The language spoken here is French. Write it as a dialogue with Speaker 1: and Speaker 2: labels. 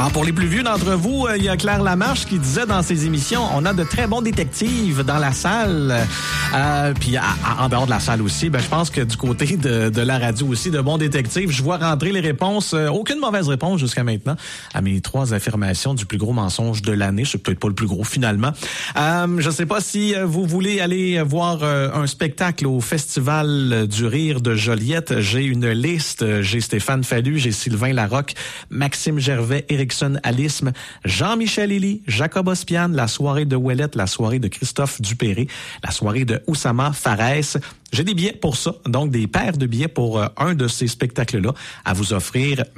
Speaker 1: Pour les plus vieux d'entre vous, il y a Claire Lamarche qui disait dans ses émissions, on a de très bons détectives dans la salle. Puis en dehors de la salle aussi, je pense que du côté de la radio aussi, de bons détectives, je vois rentrer les réponses. Aucune mauvaise réponse jusqu'à maintenant à mes 3 affirmations du plus gros mensonge de l'année. C'est peut-être pas le plus gros finalement. Je sais pas si vous voulez aller voir un spectacle au Festival du Rire de Joliette. J'ai une liste. J'ai Stéphane Fallu, j'ai Sylvain Larocque, Maxime Gervais, Érickson Alisme, Jean-Michel Elie, Jacob Ospian, la soirée de Ouellette, la soirée de Christophe Dupéré, la soirée de Oussama Fares. J'ai des billets pour ça, donc des paires de billets pour un de ces spectacles-là à vous offrir.